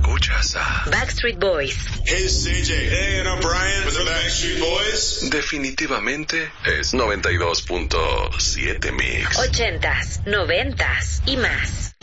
Escuchas a Backstreet Boys. Hey, it's CJ. Hey, and I'm Brian with the Backstreet Boys. Definitivamente es 92.7 Mix. 80s, 90s y más.